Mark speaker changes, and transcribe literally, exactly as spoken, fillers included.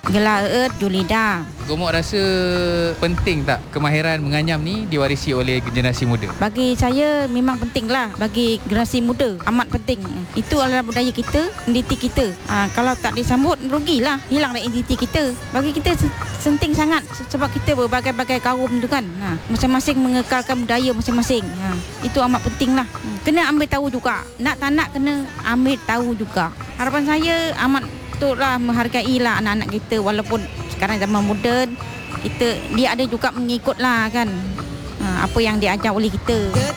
Speaker 1: gelar earth, julida.
Speaker 2: Gomok rasa penting tak kemahiran menganyam ni diwarisi oleh generasi muda?
Speaker 1: Bagi saya memang penting lah. Bagi generasi muda amat penting. Itu adalah budaya kita, identiti kita. Ha, kalau tak disambut, rugilah. Hilang dah identiti kita. Bagi kita penting sangat sebab kita berbagai-bagai kaum tu kan. Ha, masing-masing mengekalkan budaya masing-masing. Ha, itu amat penting lah. Kena ambil tahu juga. Nak tak nak kena ambil tahu juga. Harapan saya amat betullah menghargai lah anak-anak kita walaupun sekarang zaman moden kita dia ada juga mengikut lah kan ha, apa yang diajar oleh kita.